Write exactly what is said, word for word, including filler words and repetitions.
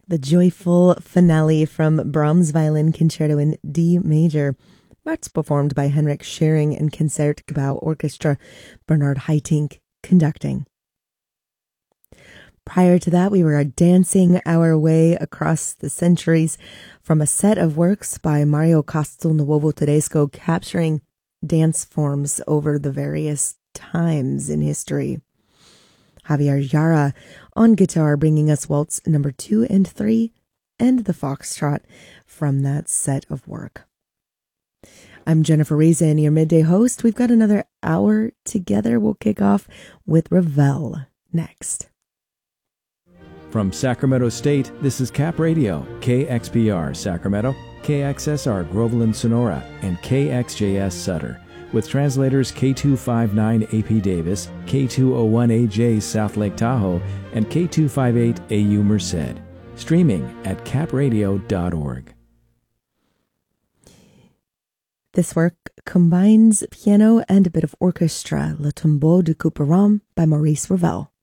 The joyful finale from Brahms' Violin Concerto in D major. That's performed by Henrik Schering and Concertgebouw Orchestra, Bernard Haitink conducting. Prior to that, we were dancing our way across the centuries from a set of works by Mario Castelnuovo Tedesco capturing dance forms over the various times in history. Javier Jara on guitar bringing us waltz number two and three and the foxtrot from that set of work. I'm Jennifer Reza, your midday host. We've got another hour together. We'll kick off with Ravel next. From Sacramento State, this is Cap Radio, K X P R Sacramento, K X S R Groveland Sonora, and K X J S Sutter, with translators K two fifty-nine A P Davis, K two oh one A J South Lake Tahoe, and K two fifty-eight A U Merced. Streaming at cap radio dot org. This work combines piano and a bit of orchestra, Le Tombeau de Couperin by Maurice Ravel.